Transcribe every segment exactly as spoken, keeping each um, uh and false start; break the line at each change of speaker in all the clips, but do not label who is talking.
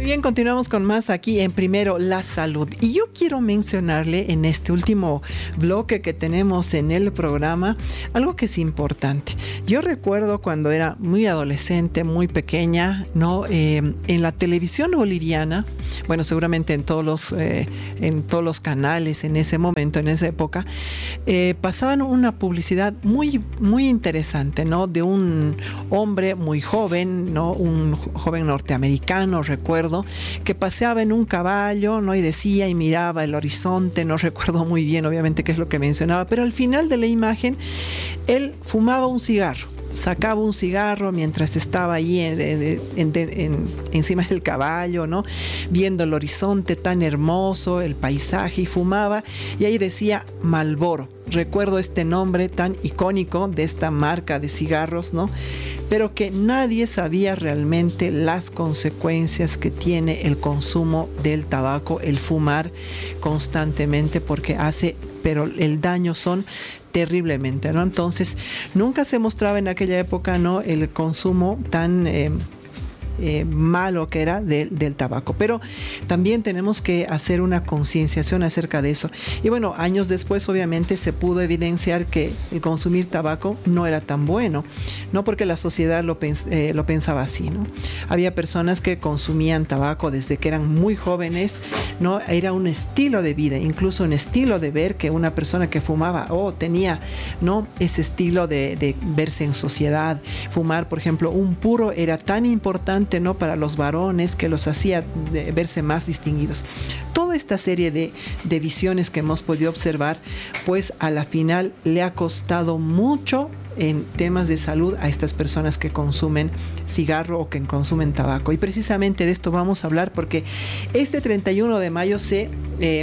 bien, continuamos con más aquí en Primero la Salud. Y yo quiero mencionarle en este último bloque que tenemos en el programa algo que es importante. Yo recuerdo cuando era muy adolescente, muy pequeña, ¿no? Eh, en la televisión boliviana, bueno, seguramente en todos los, eh, en todos los canales en ese momento, en esa época, eh, pasaban una publicidad muy, muy interesante, ¿no? De un hombre muy joven, ¿no? Un joven norteamericano, recuerdo, que paseaba en un caballo, ¿no? Y decía y miraba el horizonte, no recuerdo muy bien obviamente qué es lo que mencionaba, pero al final de la imagen él fumaba un cigarro, sacaba un cigarro mientras estaba ahí en, en, en, en, encima del caballo, ¿no? Viendo el horizonte tan hermoso, el paisaje, y fumaba, y ahí decía Marlboro. Recuerdo este nombre tan icónico de esta marca de cigarros, ¿no? Pero que nadie sabía realmente las consecuencias que tiene el consumo del tabaco, el fumar constantemente, porque hace, pero el daño son terriblemente, ¿no? Entonces, nunca se mostraba en aquella época, ¿no? El consumo tan eh, eh, malo que era de, del tabaco. Pero también tenemos que hacer una concienciación acerca de eso. Y bueno, años después, obviamente, se pudo evidenciar que el consumir tabaco no era tan bueno, no porque la sociedad lo, pens- eh, lo pensaba así, ¿no? Había personas que consumían tabaco desde que eran muy jóvenes, ¿no? Era un estilo de vida, incluso un estilo de ver, que una persona que fumaba o oh, tenía, ¿no? Ese estilo de, de verse en sociedad. Fumar, por ejemplo, un puro era tan importante, ¿no? Para los varones, que los hacía de verse más distinguidos. Toda esta serie de, de visiones que hemos podido observar, pues a la final le ha costado mucho en temas de salud a estas personas que consumen cigarro o que consumen tabaco. Y precisamente de esto vamos a hablar, porque este treinta y uno de mayo se... Eh,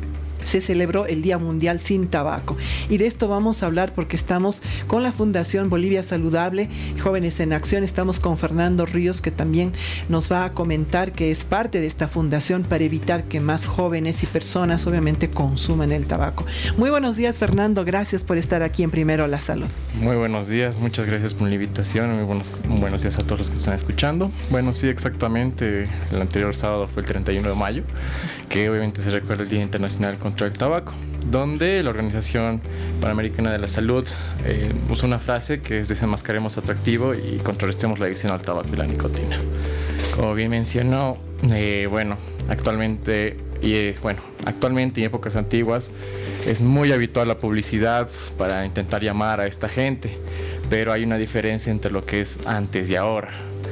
se celebró el Día Mundial sin Tabaco, y de esto vamos a hablar porque estamos con la Fundación Bolivia Saludable, Jóvenes en Acción. Estamos con Fernando Ríos, que también nos va a comentar que es parte de esta fundación para evitar que más jóvenes y personas obviamente consuman el tabaco. Muy buenos días, Fernando, gracias por estar aquí en Primero la Salud.
Muy buenos días, muchas gracias por la invitación. Muy buenos, buenos días a todos los que están escuchando. Bueno, sí, exactamente, el anterior sábado fue el treinta y uno de mayo, que obviamente se recuerda el Día Internacional contra el Tabaco, donde la Organización Panamericana de la Salud eh, usa una frase que es: desenmascaremos atractivo y contrarrestemos la adicción al tabaco y la nicotina. Como bien mencionó, eh, bueno, actualmente y eh, bueno, actualmente y en épocas antiguas es muy habitual la publicidad para intentar llamar a esta gente, pero hay una diferencia entre lo que es antes y ahora,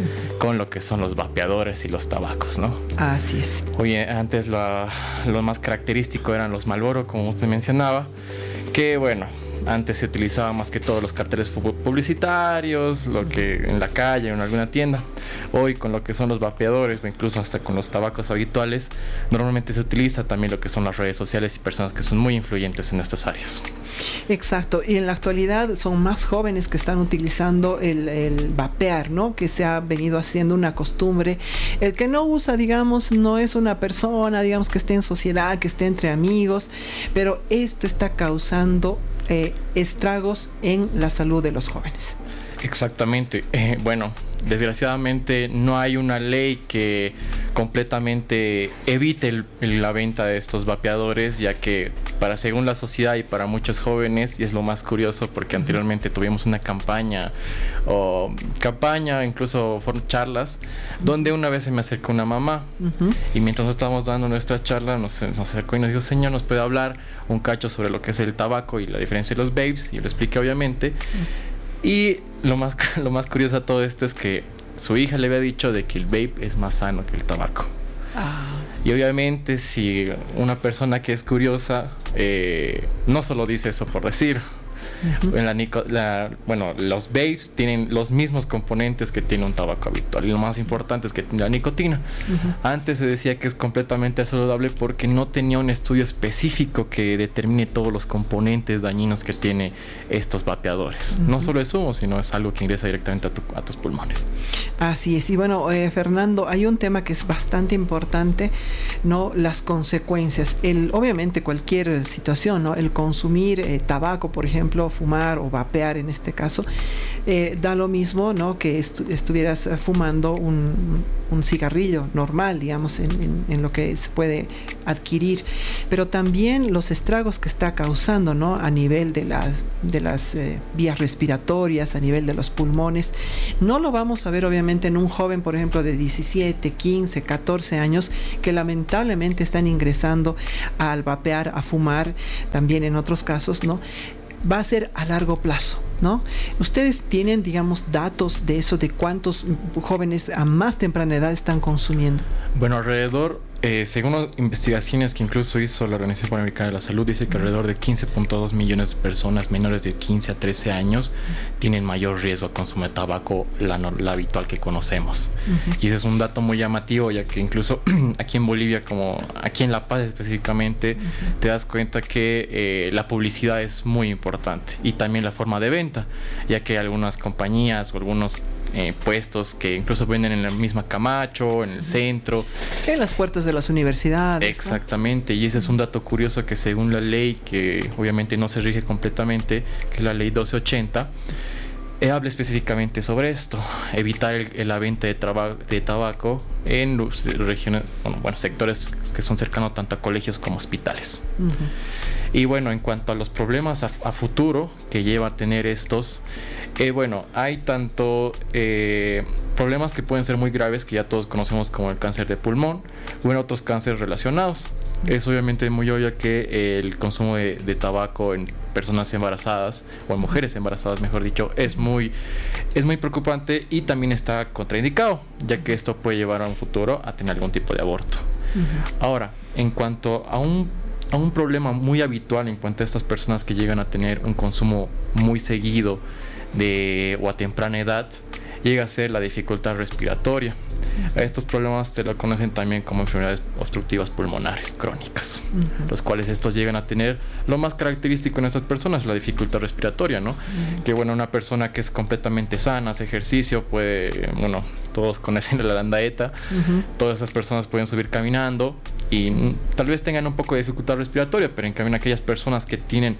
con lo que son los vapeadores y los tabacos, ¿no?
Así es.
Oye, antes lo, lo más característico eran los Marlboro, como usted mencionaba, que bueno, antes se utilizaba más que todo los carteles publicitarios, lo que en la calle o en alguna tienda. Hoy, con lo que son los vapeadores o incluso hasta con los tabacos habituales, normalmente se utiliza también lo que son las redes sociales y personas que son muy influyentes en estas áreas.
Exacto, y en la actualidad son más jóvenes que están utilizando el, el vapear, ¿no? Que se ha venido haciendo una costumbre. El que no usa, digamos, no es una persona, digamos, que esté en sociedad, que esté entre amigos, pero esto está causando eh, estragos en la salud de los jóvenes.
Exactamente. Eh, bueno, desgraciadamente no hay una ley que completamente evite el, el, la venta de estos vapeadores, ya que para según la sociedad y para muchos jóvenes, y es lo más curioso porque uh-huh. anteriormente tuvimos una campaña o campaña, incluso fueron charlas, uh-huh. donde una vez se me acercó una mamá uh-huh. y mientras nos estábamos dando nuestra charla nos, nos acercó y nos dijo: señor, ¿nos puede hablar un cacho sobre lo que es el tabaco y la diferencia de los vapes? Y yo le expliqué obviamente. Uh-huh. Y lo más, lo más curioso de todo esto es que su hija le había dicho de que el vape es más sano que el tabaco. Ah. Y obviamente si una persona que es curiosa eh, no solo dice eso por decir. Uh-huh. En la, la, bueno, los vapes tienen los mismos componentes que tiene un tabaco habitual, y lo más importante es que tiene la nicotina. Uh-huh. Antes se decía que es completamente saludable porque no tenía un estudio específico que determine todos los componentes dañinos que tiene estos vapeadores. Uh-huh. No solo es humo, sino es algo que ingresa directamente a, tu, a tus pulmones.
Así es. Y bueno, eh, Fernando, hay un tema que es bastante importante, ¿no? Las consecuencias. El, obviamente cualquier situación, ¿no? El consumir eh, tabaco, por ejemplo, ¿no? Fumar o vapear en este caso, eh, da lo mismo, ¿no? Que estu- estuvieras fumando un, un cigarrillo normal, digamos, en, en, en lo que se puede adquirir, pero también los estragos que está causando, ¿no? A nivel de las, de las eh, vías respiratorias, a nivel de los pulmones. No lo vamos a ver obviamente en un joven, por ejemplo, de diecisiete, quince, catorce años, que lamentablemente están ingresando al vapear, a fumar, también en otros casos, ¿no? Va a ser a largo plazo, ¿no? Ustedes tienen, digamos, datos de eso, de cuántos jóvenes a más temprana edad están consumiendo.
Bueno, alrededor, eh, según investigaciones que incluso hizo la Organización Panamericana de la Salud, dice que alrededor de quince punto dos millones de personas menores de quince a trece años tienen mayor riesgo a consumo de tabaco, la, la habitual que conocemos. Uh-huh. Y ese es un dato muy llamativo, ya que incluso aquí en Bolivia, como aquí en La Paz específicamente, uh-huh. te das cuenta que eh, la publicidad es muy importante y también la forma de venta, ya que algunas compañías o algunos Eh, puestos que incluso venden en la misma Camacho, en el centro,
en las puertas de las universidades.
Exactamente, ¿no? Y ese es un dato curioso que según la ley, que obviamente no se rige completamente, que es la ley doce ochenta, eh, habla específicamente sobre esto: evitar el, el, la venta de, traba, de tabaco en los regiones, bueno, bueno, sectores que son cercanos tanto a colegios como hospitales. Uh-huh. Y bueno, en cuanto a los problemas a, a futuro que lleva a tener estos, eh, bueno, hay tanto eh, problemas que pueden ser muy graves, que ya todos conocemos, como el cáncer de pulmón, o en otros cánceres relacionados. Es obviamente muy obvio que el consumo de, de tabaco en personas embarazadas, o en mujeres embarazadas, mejor dicho, es muy, es muy preocupante y también está contraindicado, ya que esto puede llevar a un futuro a tener algún tipo de aborto. Uh-huh. Ahora, en cuanto a un a un problema muy habitual en cuanto a estas personas que llegan a tener un consumo muy seguido de, o a temprana edad, llega a ser la dificultad respiratoria. A estos problemas se lo conocen también como enfermedades obstructivas pulmonares crónicas, uh-huh. los cuales estos llegan a tener. Lo más característico en estas personas es la dificultad respiratoria, ¿no? Uh-huh. Que bueno, una persona que es completamente sana, hace ejercicio, puede, bueno, todos conocen la landaeta, uh-huh. todas esas personas pueden subir caminando y tal vez tengan un poco de dificultad respiratoria, pero en cambio aquellas personas que tienen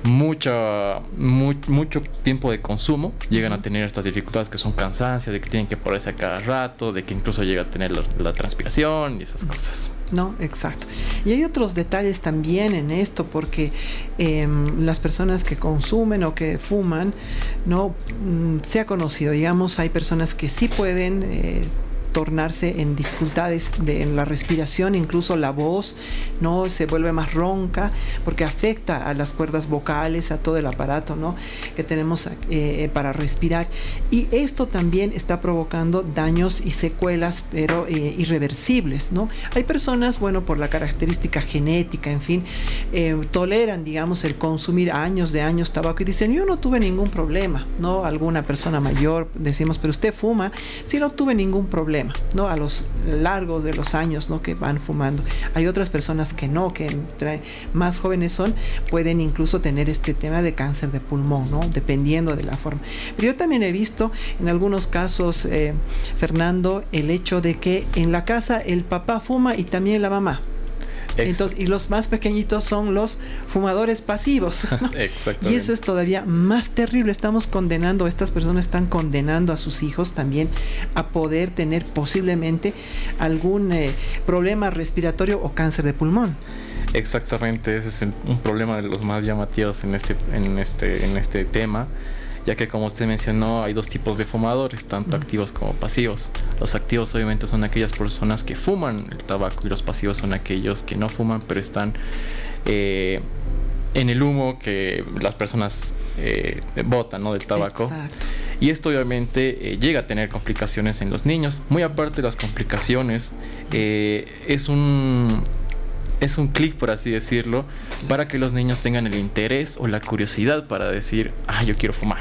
mucha, muy, mucho tiempo de consumo, llegan uh-huh. a tener estas dificultades, que son cansancio, de que tienen que ponerse a cada rato, de que incluso llega a tener la, la transpiración y esas cosas.
No, exacto. Y hay otros detalles también en esto, porque eh, las personas que consumen o que fuman, no mm, se ha conocido, digamos, hay personas que sí pueden eh, tornarse en dificultades de, en la respiración, incluso la voz, ¿no? Se vuelve más ronca porque afecta a las cuerdas vocales, a todo el aparato, ¿no? que tenemos eh, para respirar. Y esto también está provocando daños y secuelas, pero eh, irreversibles, ¿no? Hay personas, bueno, por la característica genética, en fin, eh, toleran, digamos, el consumir años de años tabaco y dicen, yo no tuve ningún problema, ¿no? Alguna persona mayor, decimos, pero usted fuma, sí, no tuve ningún problema, ¿no? A los largos de los años, ¿no? que van fumando. Hay otras personas que no, que entre más jóvenes son, pueden incluso tener este tema de cáncer de pulmón, ¿no? Dependiendo de la forma. Pero yo también he visto en algunos casos, eh, Fernando, el hecho de que en la casa el papá fuma y también la mamá. Entonces, y los más pequeñitos son los fumadores pasivos, ¿no? Exactamente. Y eso es todavía más terrible. Estamos condenando, estas personas están condenando a sus hijos también a poder tener posiblemente algún eh, problema respiratorio o cáncer de pulmón.
Exactamente, ese es el, un problema de los más llamativos en este, en este, en este tema, ya que, como usted mencionó, hay dos tipos de fumadores, tanto uh-huh. activos como pasivos. Los activos obviamente son aquellas personas que fuman el tabaco, y los pasivos son aquellos que no fuman, pero están eh, en el humo que las personas eh, botan, ¿no? del tabaco. Exacto. Y esto obviamente eh, llega a tener complicaciones en los niños. Muy aparte de las complicaciones, eh, es un... es un clic, por así decirlo, para que los niños tengan el interés o la curiosidad para decir, ah, yo quiero fumar.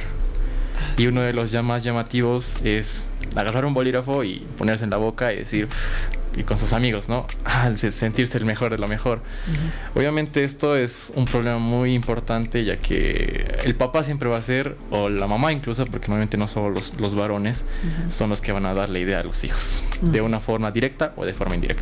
Y uno de los ya más llamativos es agarrar un bolígrafo y ponerse en la boca y decir, y con sus amigos, ¿no? Ah, sentirse el mejor de lo mejor. Uh-huh. Obviamente esto es un problema muy importante, ya que el papá siempre va a ser, o la mamá incluso, porque normalmente no solo los, los varones uh-huh. son los que van a dar la idea a los hijos, uh-huh. de una forma directa o de forma indirecta.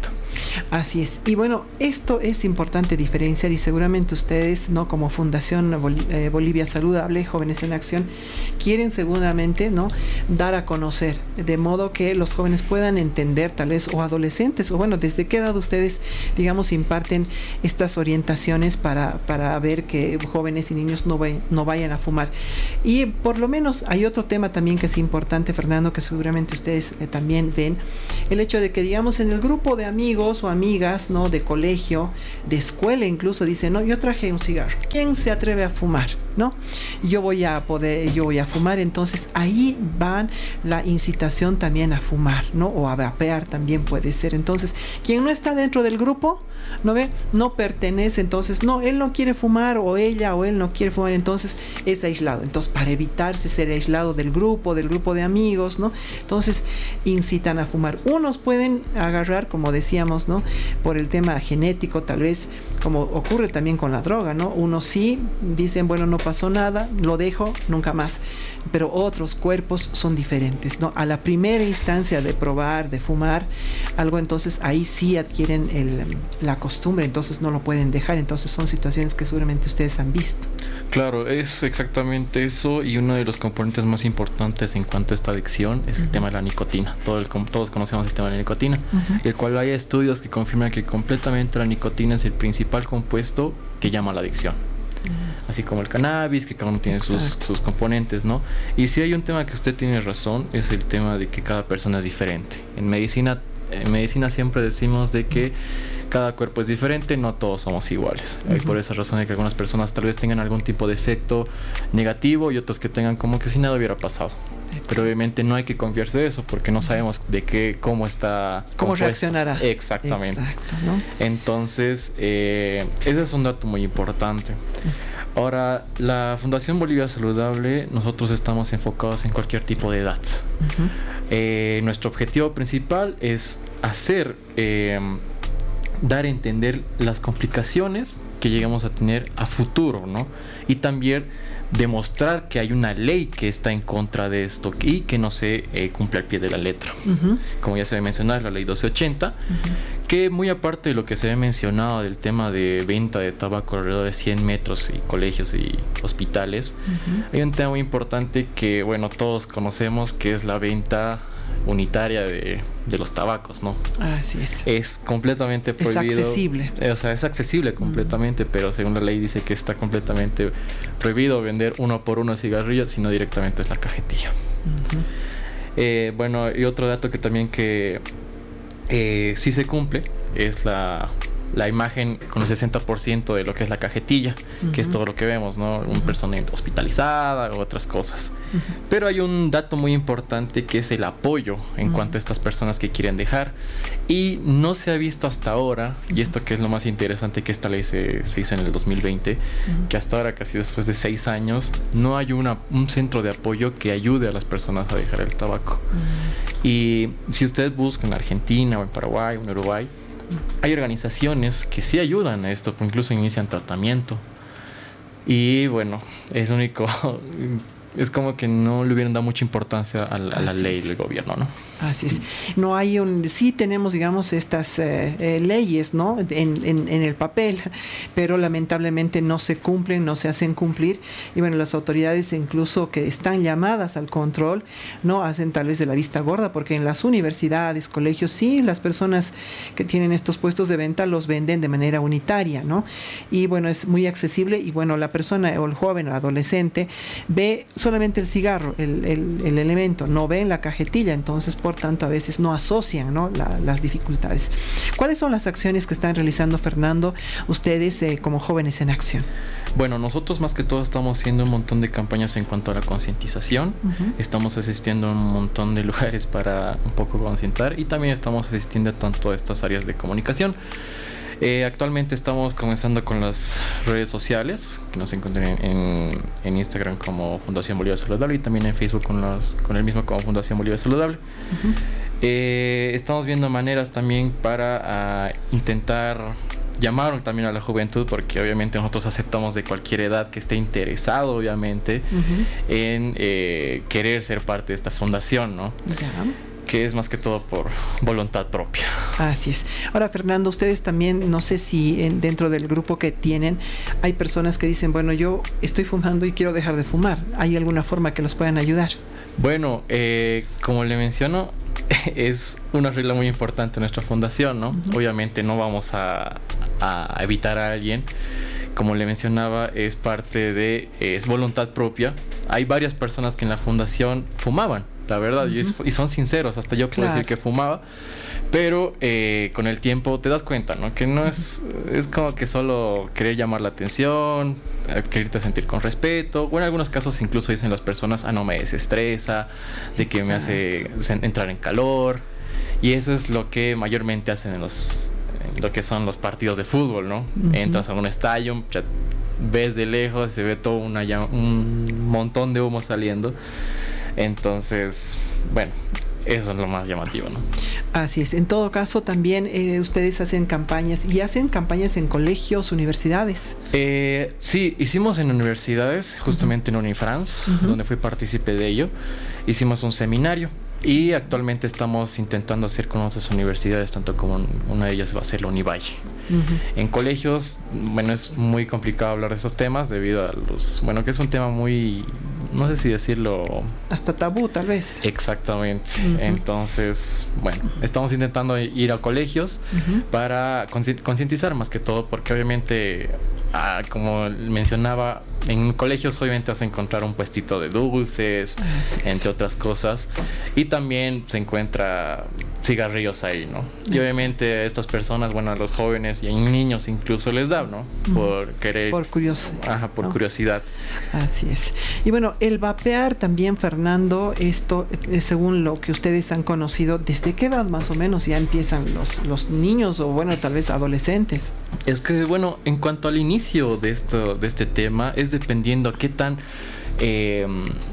Así es. Y bueno, esto es importante diferenciar y seguramente ustedes, ¿no? Como Fundación Bol- eh, Bolivia Saludable, Jóvenes en Acción, quieren seguramente, ¿no? Dar a conocer, de modo que los jóvenes puedan entender, tal vez, o adolescentes, o bueno, desde qué edad ustedes, digamos, imparten estas orientaciones para, para ver que jóvenes y niños no, vay- no vayan a fumar. Y por lo menos hay otro tema también que es importante, Fernando, que seguramente ustedes eh, también ven, el hecho de que, digamos, en el grupo de amigos o amigas, ¿no? De colegio, de escuela incluso, dicen, no, yo traje un cigarro. ¿Quién se atreve a fumar? ¿No? Yo voy a poder, yo voy a fumar. Entonces ahí van la incitación también a fumar, ¿no? O a vapear también puede ser. Entonces, quien no está dentro del grupo, ¿no ve? No pertenece. Entonces, no, él no quiere fumar, o ella o él no quiere fumar, entonces es aislado. Entonces, para evitarse ser aislado del grupo, del grupo de amigos, ¿no? Entonces, incitan a fumar. Unos pueden agarrar, como decíamos, ¿no? Por el tema genético, tal vez, como ocurre también con la droga, ¿no? Unos sí dicen, bueno, no pasó nada, lo dejo, nunca más. Pero otros cuerpos son diferentes, ¿no? A la primera instancia de probar, de fumar algo, entonces ahí sí adquieren el, la costumbre, entonces no lo pueden dejar. Entonces son situaciones que seguramente ustedes han visto.
Claro, es exactamente eso, y uno de los componentes más importantes en cuanto a esta adicción es el uh-huh. tema de la nicotina. Todo el, todos conocemos el tema de la nicotina, uh-huh. el cual hay estudios que confirman que completamente la nicotina es el principal compuesto que llama a la adicción. Uh-huh. Así como el cannabis, que cada uno tiene sus, sus componentes, ¿no? Y si hay un tema que usted tiene razón, es el tema de que cada persona es diferente. En medicina, en medicina siempre decimos de que cada cuerpo es diferente, no todos somos iguales. Uh-huh. Y por esa razón es que algunas personas tal vez tengan algún tipo de efecto negativo y otros que tengan como que si nada hubiera pasado. Exacto. Pero obviamente no hay que confiarse de eso porque no sabemos de qué, cómo está
cómo compuesto. Reaccionará.
Exactamente.
Exacto, ¿no?
Entonces, eh, ese es un dato muy importante. Uh-huh. Ahora, la Fundación Bolivia Saludable, nosotros estamos enfocados en cualquier tipo de edad. Uh-huh. Eh, nuestro objetivo principal es hacer... Eh, dar a entender las complicaciones que llegamos a tener a futuro, ¿no? Y también demostrar que hay una ley que está en contra de esto y que no se eh, cumple al pie de la letra. Uh-huh. Como ya se debe mencionar, la ley doce ochenta, uh-huh. que muy aparte de lo que se había mencionado del tema de venta de tabaco alrededor de cien metros y colegios y hospitales, uh-huh. hay un tema muy importante que, bueno, todos conocemos, que es la venta unitaria de, de los tabacos, ¿no?
Así es.
Es completamente prohibido.
Es accesible.
Eh, o sea, es accesible completamente, uh-huh. pero según la ley dice que está completamente prohibido vender uno por uno cigarrillos, sino directamente es la cajetilla. Uh-huh. Eh, bueno, y otro dato que también que eh, sí se cumple es la... la imagen con el sesenta por ciento de lo que es la cajetilla, uh-huh. que es todo lo que vemos, ¿no? Un uh-huh. persona hospitalizada u otras cosas. Uh-huh. Pero hay un dato muy importante que es el apoyo en uh-huh. cuanto a estas personas que quieren dejar. Y no se ha visto hasta ahora, uh-huh. y esto que es lo más interesante, que esta ley se, se hizo en el dos mil veinte, uh-huh. que hasta ahora, casi después de seis años, no hay una, un centro de apoyo que ayude a las personas a dejar el tabaco. Uh-huh. Y si ustedes buscan en Argentina o en Paraguay o en Uruguay, hay organizaciones que sí ayudan a esto, incluso inician tratamiento. Y bueno, es único. Es como que no le hubieran dado mucha importancia a la, a la ley del gobierno, ¿no?
Así es. No hay un... Sí tenemos, digamos, estas eh, eh, leyes, ¿no? En, en, en el papel, pero lamentablemente no se cumplen, no se hacen cumplir. Y bueno, las autoridades incluso que están llamadas al control, no hacen tal vez de la vista gorda, porque en las universidades, colegios, sí, las personas que tienen estos puestos de venta los venden de manera unitaria, ¿no? Y bueno, es muy accesible y bueno, la persona o el joven o adolescente ve solamente el cigarro, el, el, el elemento, no ven la cajetilla, entonces por tanto a veces no asocian, ¿no? La, las dificultades. ¿Cuáles son las acciones que están realizando, Fernando, ustedes eh, como Jóvenes en Acción?
Bueno, nosotros más que todo estamos haciendo un montón de campañas en cuanto a la concientización. Uh-huh. Estamos asistiendo a un montón de lugares para un poco concientizar y también estamos asistiendo a tanto a estas áreas de comunicación. Eh, actualmente estamos comenzando con las redes sociales, que nos encuentran en, en, en Instagram como Fundación Bolivia Saludable y también en Facebook con, los, con el mismo como Fundación Bolivia Saludable. Uh-huh. Eh, estamos viendo maneras también para uh, intentar llamar también a la juventud, porque obviamente nosotros aceptamos de cualquier edad que esté interesado, obviamente, uh-huh. en eh, querer ser parte de esta fundación, ¿no?
Yeah.
que es más que todo por voluntad propia.
Así es. Ahora, Fernando, ustedes también, no sé si en, dentro del grupo que tienen hay personas que dicen, bueno, yo estoy fumando y quiero dejar de fumar. ¿Hay alguna forma que los puedan ayudar?
Bueno, eh, como le menciono, es una regla muy importante en nuestra fundación, ¿no? Uh-huh. Obviamente no vamos a, a evitar a alguien. Como le mencionaba, es parte de, es voluntad propia. Hay varias personas que en la fundación fumaban, la verdad, uh-huh. y, es, y son sinceros, hasta yo puedo claro. decir que fumaba, pero eh, con el tiempo te das cuenta, ¿no? Que no es, es como que solo querer llamar la atención, quererte sentir con respeto, o en algunos casos incluso dicen las personas, ah, no, me desestresa, de que Exacto. me hace entrar en calor, y eso es lo que mayormente hacen en los, en lo que son los partidos de fútbol, ¿no? Uh-huh. Entras a un estadio, ya ves de lejos, se ve todo una, un montón de humo saliendo, entonces, bueno, eso es lo más llamativo, ¿no?
Así es. En todo caso, también eh, ustedes hacen campañas y hacen campañas en colegios, universidades.
Eh, sí, hicimos en universidades, justamente uh-huh. en Unifrance, uh-huh. donde fui partícipe de ello. Hicimos un seminario y actualmente estamos intentando hacer con otras universidades, tanto como una de ellas va a ser la Univalle. Uh-huh. En colegios, bueno, es muy complicado hablar de esos temas debido a los, bueno, que es un tema muy, no sé si decirlo,
hasta tabú tal vez.
Exactamente. Uh-huh. Entonces, bueno, estamos intentando ir a colegios uh-huh. para consci- concientizar más que todo, porque obviamente, ah, como mencionaba, en colegios obviamente vas a encontrar un puestito de dulces, ah, sí, entre sí. otras cosas, y también se encuentra cigarrillos ahí, ¿no? Y obviamente a estas personas, bueno, a los jóvenes y a niños incluso les da, ¿no? Por querer...
Por curiosidad.
Ajá, por
¿no?
curiosidad.
Así es. Y bueno, el vapear también, Fernando, esto, eh, según lo que ustedes han conocido, ¿desde qué edad más o menos ya empiezan los, los niños o, bueno, tal vez adolescentes?
Es que, bueno, en cuanto al inicio de, esto, de este tema, es dependiendo qué tan... Eh,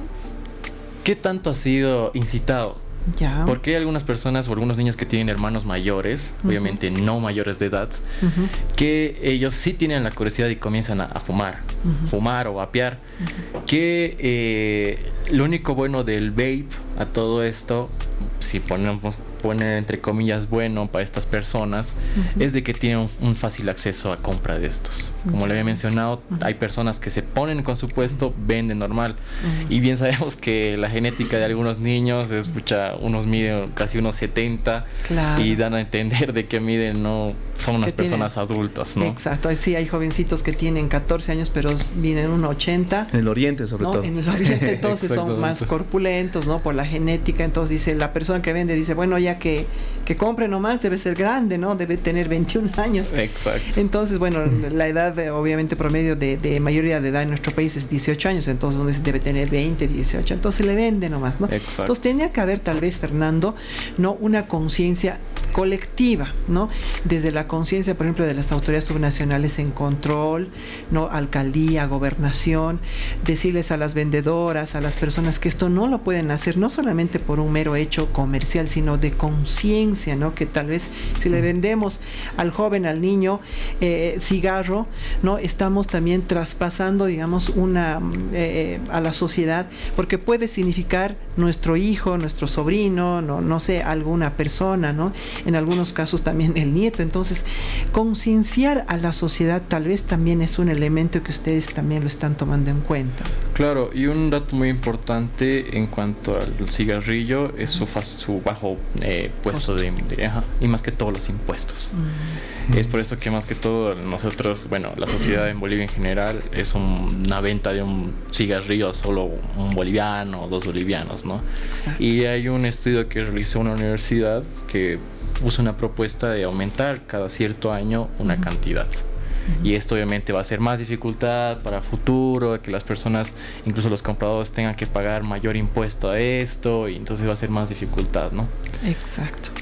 qué tanto ha sido incitado.
Ya.
Porque hay algunas personas o algunos niños que tienen hermanos mayores, uh-huh. obviamente no mayores de edad, uh-huh. que ellos sí tienen la curiosidad y comienzan a, a fumar, uh-huh. fumar o vapear. Uh-huh. Que eh, lo único bueno del vape a todo esto, si ponemos poner entre comillas bueno para estas personas, uh-huh. es de que tienen un, un fácil acceso a compra de estos. Como uh-huh. le había mencionado, uh-huh. hay personas que se ponen con su puesto, venden normal. Uh-huh. Y bien sabemos que la genética de algunos niños es, pucha, unos miden casi unos setenta, claro. y dan a entender de que miden, no son unas personas tienen, adultas, ¿no?
Exacto, sí, hay jovencitos que tienen catorce años pero miden unos ochenta.
En el oriente sobre
¿no?
todo.
En el oriente entonces son más corpulentos, ¿no? Por la genética, entonces dice, la persona que vende dice, bueno, ya que, que compre nomás, debe ser grande, ¿no? Debe tener veintiún años.
Exacto.
Entonces, bueno, la edad de, obviamente promedio de, de mayoría de edad en nuestro país es dieciocho años, entonces uno debe tener veinte, dieciocho, entonces le vende nomás, ¿no?
Exacto.
Entonces tenía que haber tal vez, Fernando, ¿no? Una conciencia colectiva, ¿no? Desde la conciencia, por ejemplo, de las autoridades subnacionales en control, ¿no? Alcaldía, gobernación, decirles a las vendedoras, a las personas que esto no lo pueden hacer, no solamente por un mero hecho comercial, sino de conciencia, ¿no? Que tal vez si le vendemos al joven, al niño, eh, cigarro, ¿no? Estamos también traspasando, digamos, una eh, a la sociedad, porque puede significar nuestro hijo, nuestro sobrino, no, no sé, alguna persona, ¿no? En algunos casos también el nieto. Entonces, concienciar a la sociedad tal vez también es un elemento que ustedes también lo están tomando en cuenta.
Claro, y un dato muy importante en cuanto al cigarrillo es su, su bajo eh, puesto de, de ajá, y más que todo los impuestos. Mm. Es por eso que más que todo nosotros, bueno, la sociedad en Bolivia en general es un, una venta de un cigarrillo a solo un boliviano o dos bolivianos, ¿no?
Exacto.
Y hay un estudio que realizó una universidad que puso una propuesta de aumentar cada cierto año una uh-huh. cantidad. Uh-huh. Y esto obviamente va a ser más dificultad para futuro, que las personas, incluso los compradores, tengan que pagar mayor impuesto a esto, y entonces va a ser más dificultad, ¿no?
Exacto.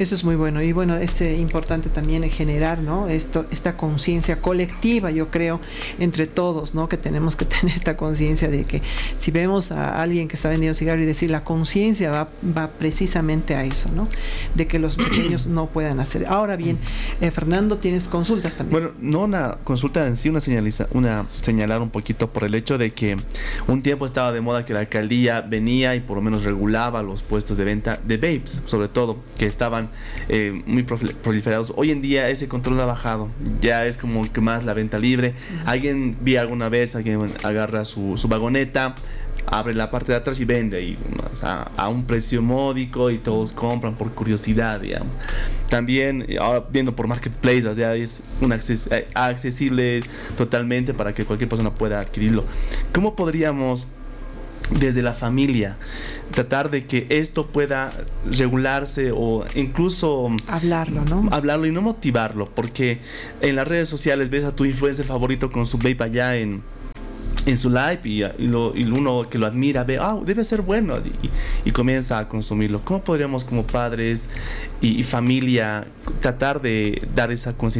Eso es muy bueno. Y bueno, es eh, importante también generar, ¿no? Esto, esta conciencia colectiva, yo creo, entre todos, ¿no? Que tenemos que tener esta conciencia de que si vemos a alguien que está vendiendo cigarros y decir, la conciencia va, va precisamente a eso, ¿no? De que los pequeños no puedan hacer. Ahora bien, eh, Fernando, tienes consultas también.
Bueno, no una consulta en sí, una señaliza, una señalar un poquito por el hecho de que un tiempo estaba de moda que la alcaldía venía y por lo menos regulaba los puestos de venta de vapes, sobre todo, que estaban eh, muy proliferados. Hoy en día ese control ha bajado, ya es como que más la venta libre. Uh-huh. Alguien vi alguna vez, alguien agarra su, su vagoneta, abre la parte de atrás y vende y, o sea, a un precio módico y todos compran por curiosidad, digamos. También ahora viendo por marketplace, o sea, es un acces- accesible totalmente para que cualquier persona pueda adquirirlo. ¿Cómo podríamos desde la familia tratar de que esto pueda regularse o incluso
hablarlo, ¿no?
Hablarlo y no motivarlo, porque en las redes sociales ves a tu influencer favorito con su vape allá en en su live y, y, lo, y uno que lo admira ve, ah, debe ser bueno y, y comienza a consumirlo. ¿Cómo podríamos como padres y, y familia tratar de dar esa conciencia